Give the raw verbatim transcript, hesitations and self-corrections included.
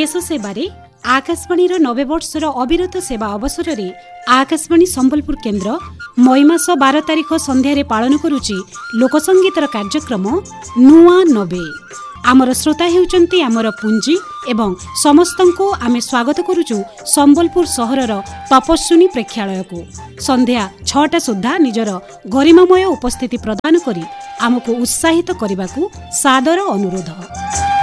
देश सेवारे आकाशवाणी नबे वर्षर अविरत सेवा अवसर में आकाशवाणी संबलपुर केन्द्र मई मास बार तारिख संध्यारे पालन करुची लोकसंगीतर कार्यक्रम नुआ नबे। आमर श्रोता हेउचंती आमर पुंजी एवं समस्तंको आमे स्वागत करुचु संबलपुर सहरर तपस्विनी प्रेक्षालय को। संध्या छटा सुधा निजर गरिमामय उपस्थिति प्रदान करी आमको उत्साहित करने को सादर अनुरोध।